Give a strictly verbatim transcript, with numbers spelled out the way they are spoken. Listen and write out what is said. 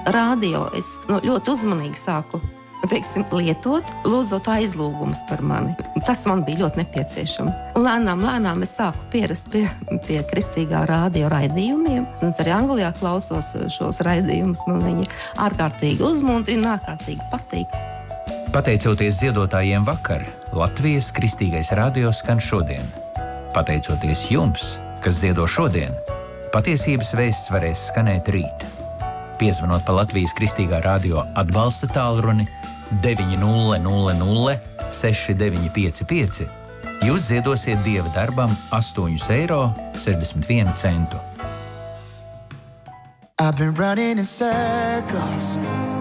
radio es nu, ļoti uzmanīgi sāku teiksim, lietot, lūdzot aizlūgumus par mani. Tas man bija ļoti nepieciešams. Un lēnām, lēnām es sāku pierast pie, pie kristīgā radio raidījumiem. Un es arī Anglijā klausos šos raidījumus. Man viņi ārkārtīgi uzmuntrina, ārkārtīgi patīk. Pateicoties ziedotājiem vakar, Latvijas kristīgais radio skan šodien. Pateicoties jums, kas ziedo šodien, patiesības vēsts varēs skanēt rīt. Piezvanot pa Latvijas kristīgā radio atbalsta tālruni deviņi nulle nulle nulle seši deviņi pieci pieci, jūs ziedosiet Dieva darbam astoņus eiro sešdesmit vienu centu. I've been running in circles